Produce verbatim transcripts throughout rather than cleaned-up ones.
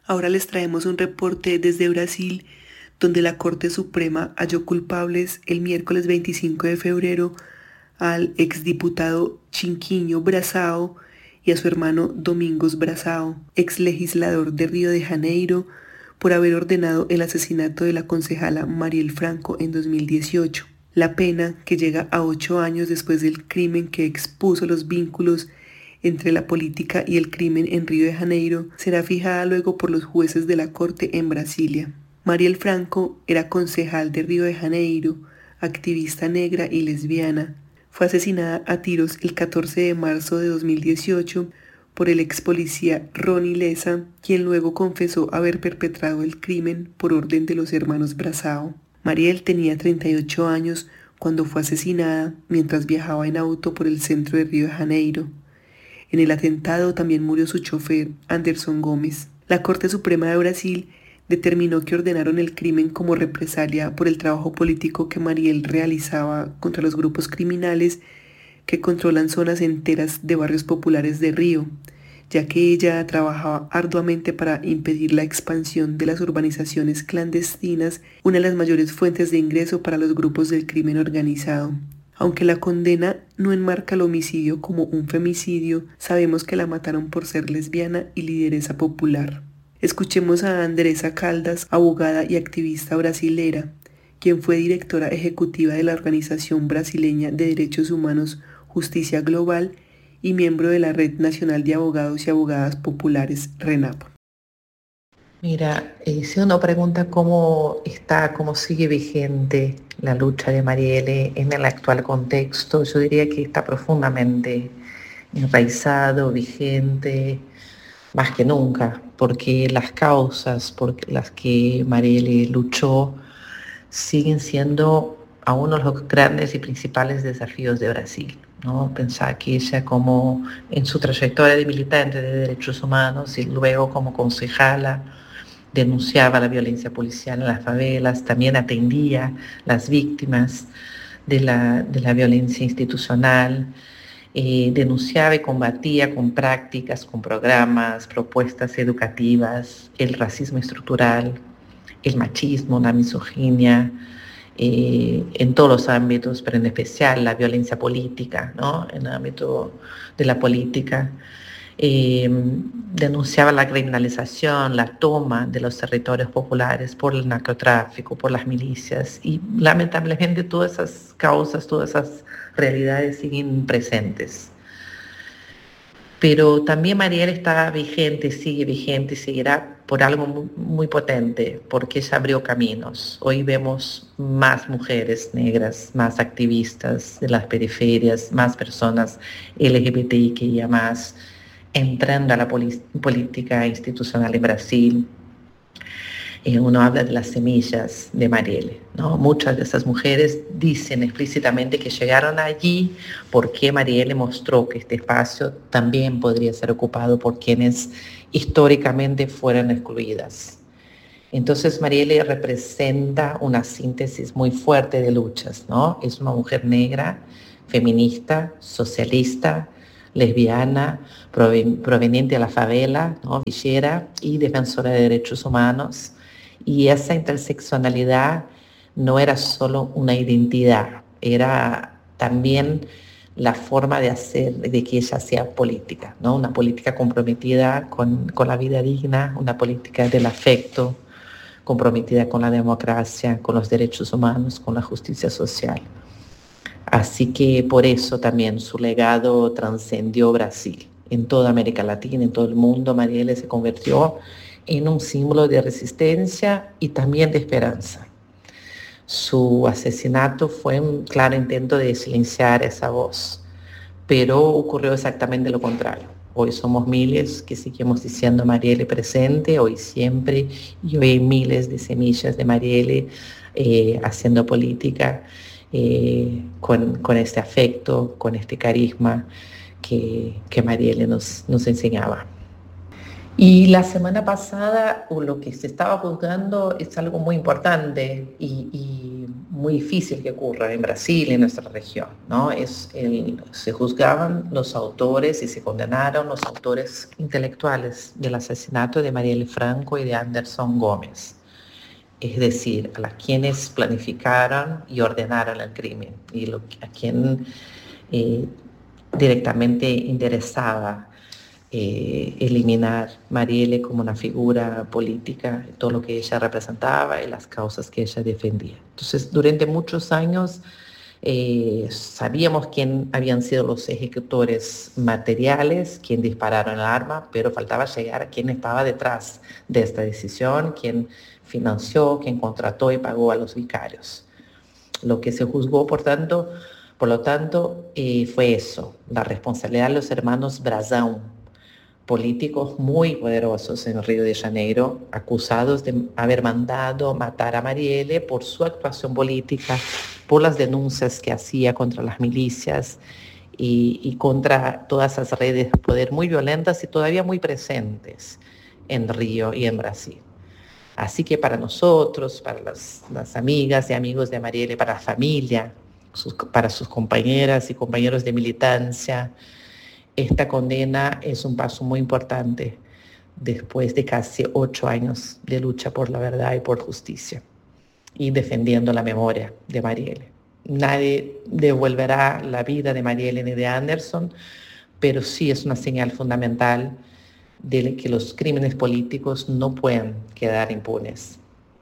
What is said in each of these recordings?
Ahora les traemos un reporte desde Brasil, donde la Corte Suprema halló culpables el miércoles veinticinco de febrero al exdiputado Chinquinho Braçao y a su hermano Domingos Braçao, ex legislador de Río de Janeiro, por haber ordenado el asesinato de la concejala Marielle Franco en dos mil dieciocho. La pena, que llega a ocho años después del crimen que expuso los vínculos entre la política y el crimen en Río de Janeiro, será fijada luego por los jueces de la Corte en Brasilia. Marielle Franco era concejal de Río de Janeiro, activista negra y lesbiana. Fue asesinada a tiros el catorce de marzo de dos mil dieciocho por el ex policía Rony Lessa, quien luego confesó haber perpetrado el crimen por orden de los hermanos Braçao. Marielle tenía treinta y ocho años cuando fue asesinada mientras viajaba en auto por el centro de Río de Janeiro. En el atentado también murió su chofer, Anderson Gómez. La Corte Suprema de Brasil determinó que ordenaron el crimen como represalia por el trabajo político que Marielle realizaba contra los grupos criminales que controlan zonas enteras de barrios populares de Río, ya que ella trabajaba arduamente para impedir la expansión de las urbanizaciones clandestinas, una de las mayores fuentes de ingreso para los grupos del crimen organizado. Aunque la condena no enmarca el homicidio como un femicidio, sabemos que la mataron por ser lesbiana y lideresa popular. Escuchemos a Andressa Caldas, abogada y activista brasilera, quien fue directora ejecutiva de la Organización Brasileña de Derechos Humanos Justicia Global y miembro de la Red Nacional de Abogados y Abogadas Populares, RENAP. Mira, eh, si uno pregunta cómo está, cómo sigue vigente la lucha de Marielle en el actual contexto, yo diría que está profundamente enraizado, vigente, más que nunca, porque las causas por las que Marielle luchó siguen siendo a uno de los grandes y principales desafíos de Brasil, ¿no? Pensar que ella, como en su trayectoria de militante de derechos humanos y luego como concejala, denunciaba la violencia policial en las favelas, también atendía las víctimas de la, de la violencia institucional, eh, denunciaba y combatía con prácticas, con programas, propuestas educativas, el racismo estructural, el machismo, la misoginia, eh, en todos los ámbitos, pero en especial la violencia política, ¿no? En el ámbito de la política. Eh, denunciaba la criminalización, la toma de los territorios populares por el narcotráfico, por las milicias, y lamentablemente todas esas causas, todas esas realidades siguen presentes. Pero también Marielle está vigente, sigue vigente y seguirá por algo muy, muy potente, porque ella abrió caminos. Hoy vemos más mujeres negras, más activistas de las periferias, más personas L G B T I Q I A más, entrando a la poli- política institucional en Brasil. Eh, uno habla de las semillas de Marielle, ¿no? Muchas de esas mujeres dicen explícitamente que llegaron allí porque Marielle mostró que este espacio también podría ser ocupado por quienes históricamente fueron excluidas. Entonces Marielle representa una síntesis muy fuerte de luchas, ¿no? Es una mujer negra, feminista, socialista, lesbiana, proveniente de la favela, ¿no? Villera y defensora de derechos humanos. Y esa interseccionalidad no era solo una identidad, era también la forma de hacer, de que ella hacía política, ¿no? Una política comprometida con, con la vida digna, una política del afecto, comprometida con la democracia, con los derechos humanos, con la justicia social. Así que por eso también su legado trascendió Brasil. En toda América Latina, en todo el mundo, Marielle se convirtió en un símbolo de resistencia y también de esperanza. Su asesinato fue un claro intento de silenciar esa voz, pero ocurrió exactamente lo contrario. Hoy somos miles que seguimos diciendo Marielle presente, hoy siempre, y hoy hay miles de semillas de Marielle eh, haciendo política eh, con, con este afecto, con este carisma que, que Marielle nos, nos enseñaba. Y la semana pasada lo que se estaba juzgando es algo muy importante y, y muy difícil que ocurra en Brasil y en nuestra región, ¿no? Es el, se juzgaban los autores y se condenaron los autores intelectuales del asesinato de Marielle Franco y de Anderson Gómez, es decir, a las quienes planificaron y ordenaron el crimen y lo, a quien eh, directamente interesaba Eh, eliminar Marielle como una figura política, todo lo que ella representaba y las causas que ella defendía. Entonces, durante muchos años eh, sabíamos quién habían sido los ejecutores materiales, quién dispararon el arma, pero faltaba llegar a quién estaba detrás de esta decisión, quién financió, quién contrató y pagó a los vicarios. Lo que se juzgó, por tanto, por lo tanto, eh, fue eso, la responsabilidad de los hermanos Brazão, políticos muy poderosos en Río de Janeiro, acusados de haber mandado matar a Marielle por su actuación política, por las denuncias que hacía contra las milicias y, y contra todas esas redes de poder muy violentas y todavía muy presentes en Río y en Brasil. Así que para nosotros, para las, las amigas y amigos de Marielle, para la familia, sus, para sus compañeras y compañeros de militancia, esta condena es un paso muy importante después de casi ocho años de lucha por la verdad y por justicia y defendiendo la memoria de Marielle. Nadie devolverá la vida de Marielle ni de Anderson, pero sí es una señal fundamental de que los crímenes políticos no pueden quedar impunes.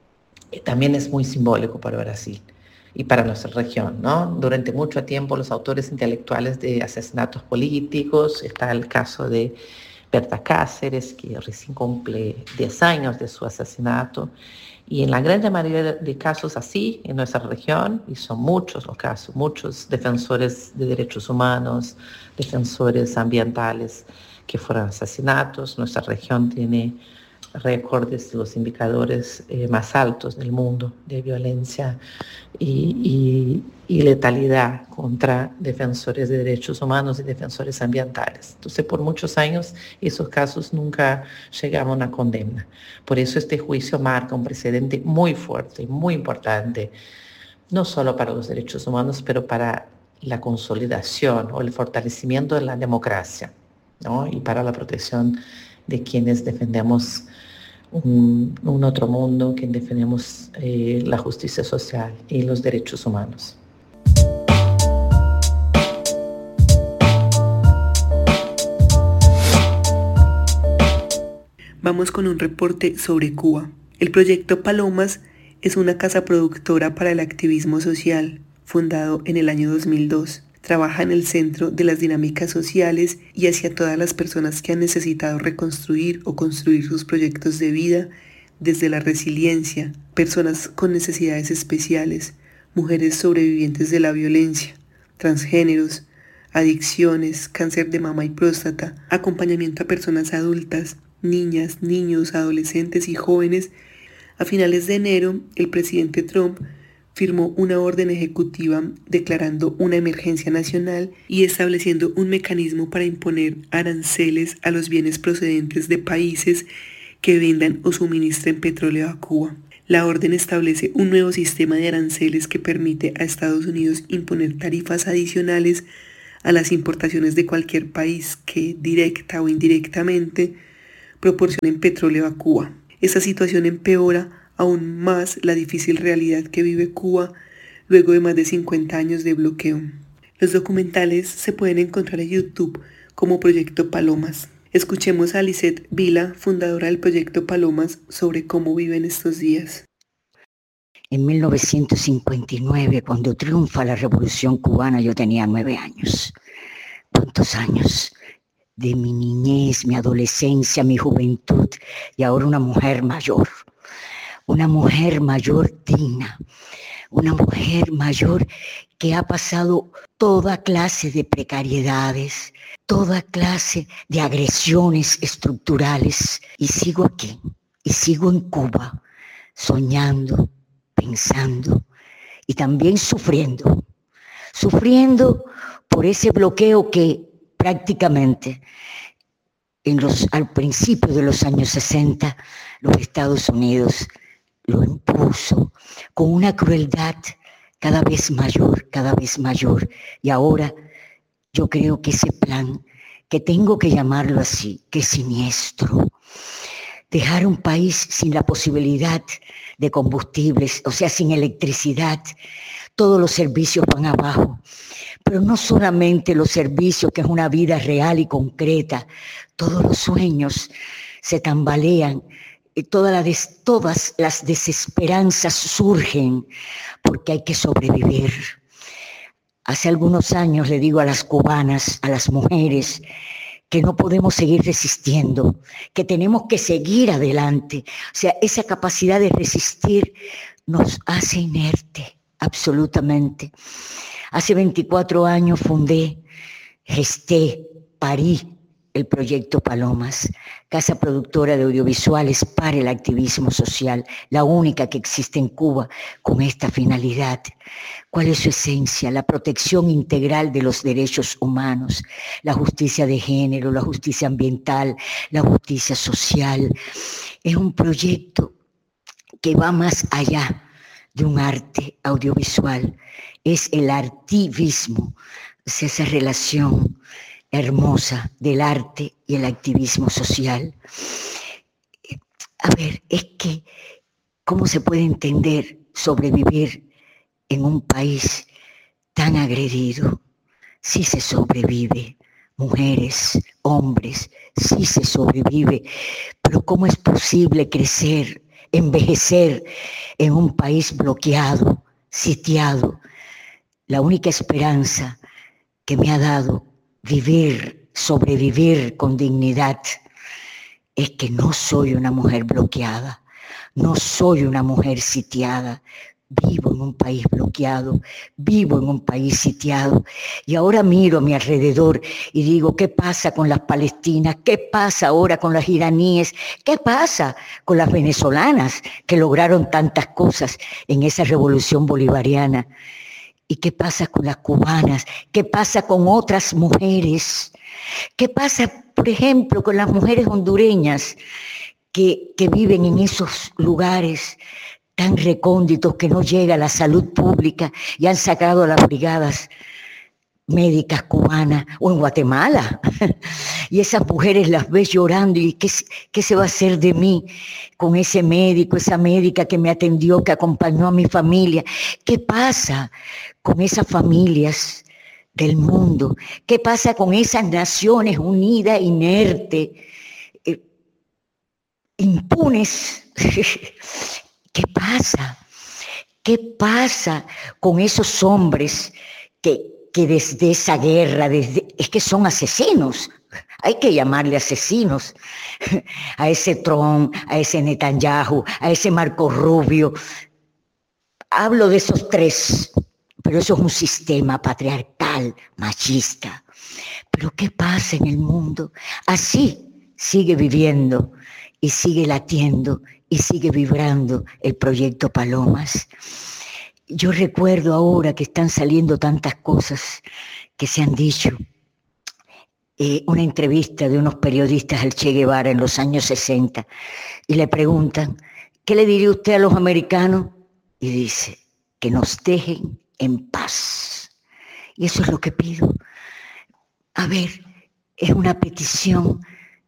Y también es muy simbólico para Brasil y para nuestra región, ¿no? Durante mucho tiempo los autores intelectuales de asesinatos políticos, está el caso de Berta Cáceres, que recién cumple diez años de su asesinato, y en la gran mayoría de casos así, en nuestra región, y son muchos los casos, muchos defensores de derechos humanos, defensores ambientales que fueron asesinatos. Nuestra región tiene récords de los indicadores eh, más altos del mundo de violencia y, y, y letalidad contra defensores de derechos humanos y defensores ambientales. Entonces, por muchos años, esos casos nunca llegaron a condena. Por eso este juicio marca un precedente muy fuerte, muy importante, no solo para los derechos humanos, pero para la consolidación o el fortalecimiento de la democracia, ¿no? Y para la protección de quienes defendemos un, un otro mundo, quienes defendemos eh, la justicia social y los derechos humanos. Vamos con un reporte sobre Cuba. El proyecto Palomas es una casa productora para el activismo social, fundado en el año dos mil dos. Trabaja en el centro de las dinámicas sociales y hacia todas las personas que han necesitado reconstruir o construir sus proyectos de vida desde la resiliencia, personas con necesidades especiales, mujeres sobrevivientes de la violencia, transgéneros, adicciones, cáncer de mama y próstata, acompañamiento a personas adultas, niñas, niños, adolescentes y jóvenes. A finales de enero, el presidente Trump firmó una orden ejecutiva declarando una emergencia nacional y estableciendo un mecanismo para imponer aranceles a los bienes procedentes de países que vendan o suministren petróleo a Cuba. La orden establece un nuevo sistema de aranceles que permite a Estados Unidos imponer tarifas adicionales a las importaciones de cualquier país que, directa o indirectamente, proporcionen petróleo a Cuba. Esta situación empeora aún más la difícil realidad que vive Cuba luego de más de cincuenta años de bloqueo. Los documentales se pueden encontrar en YouTube como Proyecto Palomas. Escuchemos a Lisette Vila, fundadora del Proyecto Palomas, sobre cómo viven estos días. En mil novecientos cincuenta y nueve, cuando triunfa la Revolución Cubana, yo tenía nueve años. ¿Cuántos años? De mi niñez, mi adolescencia, mi juventud, y ahora una mujer mayor. Una mujer mayor digna, una mujer mayor que ha pasado toda clase de precariedades, toda clase de agresiones estructurales. Y sigo aquí, y sigo en Cuba, soñando, pensando y también sufriendo. Sufriendo por ese bloqueo que prácticamente en los, al principio de los años sesenta los Estados Unidos lo impuso con una crueldad cada vez mayor, cada vez mayor. Y ahora yo creo que ese plan, que tengo que llamarlo así, que es siniestro, dejar un país sin la posibilidad de combustibles, o sea, sin electricidad, todos los servicios van abajo. Pero no solamente los servicios, que es una vida real y concreta, todos los sueños se tambalean, y todas las, todas las desesperanzas surgen porque hay que sobrevivir. Hace algunos años le digo a las cubanas, a las mujeres, que no podemos seguir resistiendo, que tenemos que seguir adelante. O sea, esa capacidad de resistir nos hace inerte, absolutamente. Hace veinticuatro años fundé, gesté, parí el proyecto Palomas, casa productora de audiovisuales para el activismo social, la única que existe en Cuba con esta finalidad. ¿Cuál es su esencia? La protección integral de los derechos humanos, la justicia de género, la justicia ambiental, la justicia social. Es un proyecto que va más allá de un arte audiovisual, es el artivismo, es esa relación hermosa del arte y el activismo social. A ver, es que, ¿cómo se puede entender sobrevivir en un país tan agredido? Sí se sobrevive, mujeres, hombres, sí se sobrevive, pero ¿cómo es posible crecer, envejecer en un país bloqueado, sitiado? La única esperanza que me ha dado vivir, sobrevivir con dignidad, es que no soy una mujer bloqueada, no soy una mujer sitiada, vivo en un país bloqueado, vivo en un país sitiado, y ahora miro a mi alrededor y digo, ¿qué pasa con las palestinas? ¿Qué pasa ahora con las iraníes? ¿Qué pasa con las venezolanas que lograron tantas cosas en esa revolución bolivariana? ¿Y qué pasa con las cubanas? ¿Qué pasa con otras mujeres? ¿Qué pasa, por ejemplo, con las mujeres hondureñas que, que viven en esos lugares tan recónditos que no llega la salud pública y han sacado a las brigadas médicas cubanas, o en Guatemala? Y esas mujeres las ves llorando y ¿qué, qué se va a hacer de mí con ese médico, esa médica que me atendió, que acompañó a mi familia? ¿Qué pasa con esas familias del mundo? ¿Qué pasa con esas Naciones Unidas inertes, eh, impunes? ¿Qué pasa? ¿Qué pasa con esos hombres que que desde esa guerra, desde, es que son asesinos, hay que llamarle asesinos, a ese Trump, a ese Netanyahu, a ese Marco Rubio? Hablo de esos tres, pero eso es un sistema patriarcal, machista. Pero ¿qué pasa en el mundo? Así sigue viviendo y sigue latiendo y sigue vibrando el proyecto Palomas. Yo recuerdo ahora que están saliendo tantas cosas que se han dicho. Eh, una entrevista de unos periodistas al Che Guevara en los años sesenta y le preguntan, ¿qué le diría usted a los americanos? Y dice, que nos dejen en paz. Y eso es lo que pido. A ver, es una petición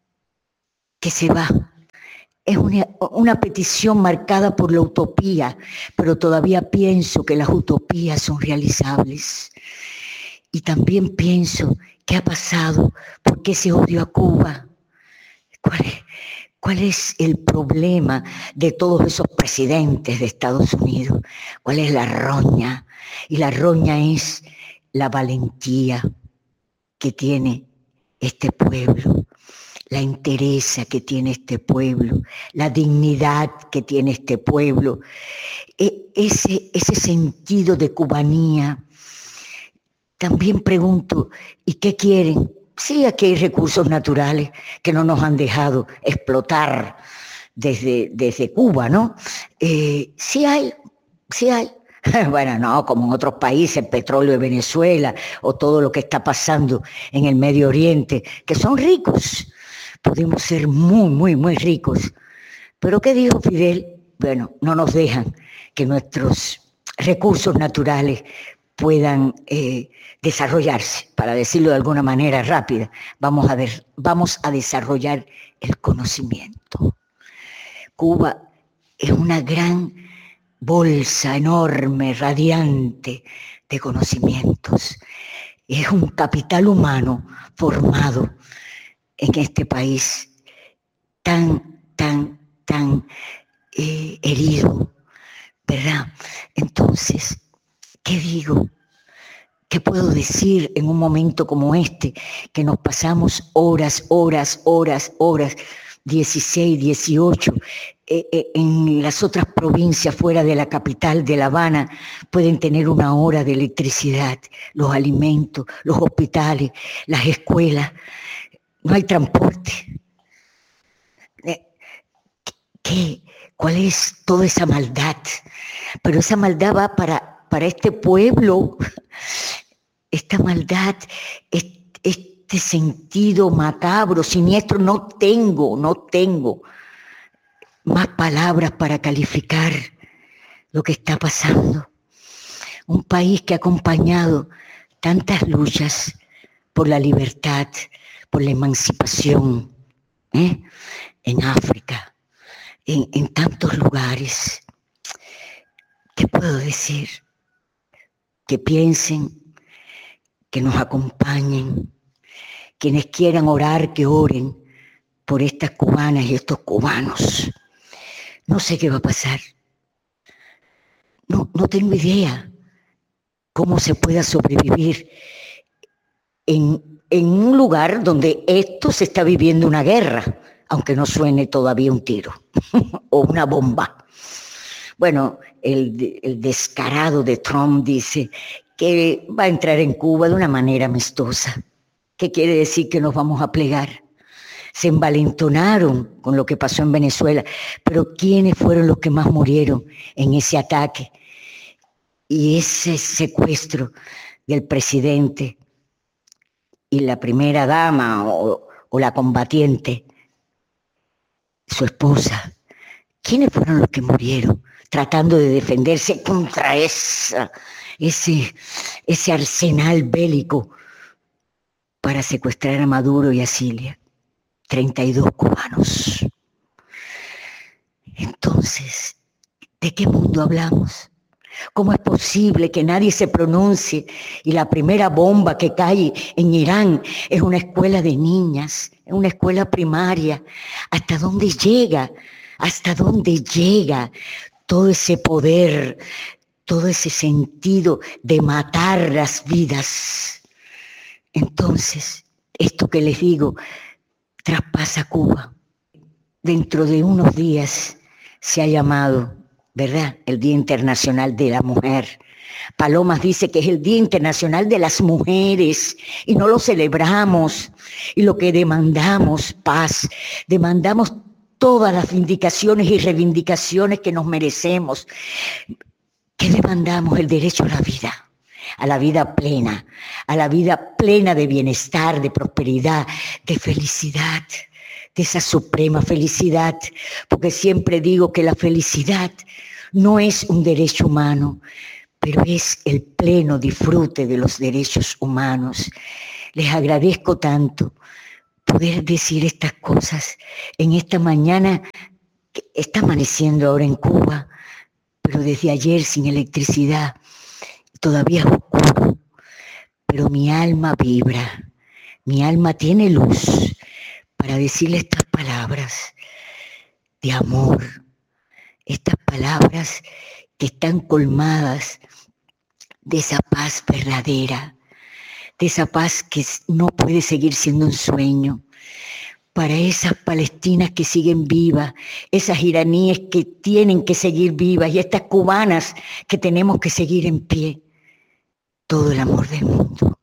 que se va. Es una, una petición marcada por la utopía, pero todavía pienso que las utopías son realizables. Y también pienso, ¿qué ha pasado? ¿Por qué ese odio a Cuba? ¿Cuál es, cuál es el problema de todos esos presidentes de Estados Unidos? ¿Cuál es la roña? Y la roña es la valentía que tiene este pueblo, la entereza que tiene este pueblo, la dignidad que tiene este pueblo, ese, ese sentido de cubanía. También pregunto, ¿y qué quieren? Sí, aquí hay recursos naturales que no nos han dejado explotar desde, desde Cuba, ¿no? Eh, sí hay, sí hay. Bueno, no, como en otros países, el petróleo de Venezuela o todo lo que está pasando en el Medio Oriente, que son ricos. Podemos ser muy, muy, muy ricos. Pero ¿qué dijo Fidel? Bueno, no nos dejan que nuestros recursos naturales puedan eh, desarrollarse, para decirlo de alguna manera rápida. Vamos a, ver, vamos a desarrollar el conocimiento. Cuba es una gran bolsa enorme, radiante de conocimientos. Es un capital humano formado en este país tan, tan, tan eh, herido, ¿verdad? Entonces, ¿qué digo? ¿Qué puedo decir en un momento como este, que nos pasamos horas, horas, horas, horas, dieciséis, dieciocho, eh, eh, en las otras provincias fuera de la capital de La Habana pueden tener una hora de electricidad, los alimentos, los hospitales, las escuelas, no hay transporte? Eh, ¿Qué? ¿Cuál es toda esa maldad? Pero esa maldad va para, para este pueblo, esta maldad, este sentido macabro, siniestro, no tengo, no tengo más palabras para calificar lo que está pasando. Un país que ha acompañado tantas luchas por la libertad, por la emancipación, ¿eh? En África, en, en tantos lugares. ¿Qué puedo decir? Que piensen, que nos acompañen, quienes quieran orar, que oren por estas cubanas y estos cubanos. No sé qué va a pasar. No, no tengo idea cómo se pueda sobrevivir en, en un lugar donde esto se está viviendo una guerra, aunque no suene todavía un tiro o una bomba. Bueno, el, el descarado de Trump dice que va a entrar en Cuba de una manera amistosa. ¿Qué quiere decir? Que nos vamos a plegar. Se envalentonaron con lo que pasó en Venezuela, pero ¿quiénes fueron los que más murieron en ese ataque y ese secuestro del presidente y la primera dama o, o la combatiente, su esposa? ¿Quiénes fueron los que murieron tratando de defenderse contra esa, ese, ese arsenal bélico para secuestrar a Maduro y a Cilia? treinta y dos cubanos. Entonces, ¿de qué mundo hablamos? ¿Cómo es posible que nadie se pronuncie y la primera bomba que cae en Irán es una escuela de niñas, es una escuela primaria? ¿Hasta dónde llega? ¿Hasta dónde llega todo ese poder, todo ese sentido de matar las vidas? Entonces, esto que les digo traspasa Cuba. Dentro de unos días se ha llamado, ¿verdad?, el Día Internacional de la Mujer. Palomas dice que es el Día Internacional de las Mujeres y no lo celebramos. Y lo que demandamos, paz, demandamos todas las vindicaciones y reivindicaciones que nos merecemos. ¿Qué demandamos? El derecho a la vida, a la vida plena, a la vida plena de bienestar, de prosperidad, de felicidad, de esa suprema felicidad, porque siempre digo que la felicidad no es un derecho humano, pero es el pleno disfrute de los derechos humanos. Les agradezco tanto poder decir estas cosas en esta mañana que está amaneciendo ahora en Cuba, pero desde ayer sin electricidad, todavía es oscuro, pero mi alma vibra, mi alma tiene luz para decirle estas palabras de amor, estas palabras que están colmadas de esa paz verdadera, de esa paz que no puede seguir siendo un sueño, para esas palestinas que siguen vivas, esas iraníes que tienen que seguir vivas y estas cubanas que tenemos que seguir en pie. Todo el amor del mundo.